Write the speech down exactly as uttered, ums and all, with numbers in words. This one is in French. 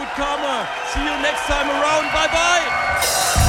newcomer. See you next time around. Bye bye.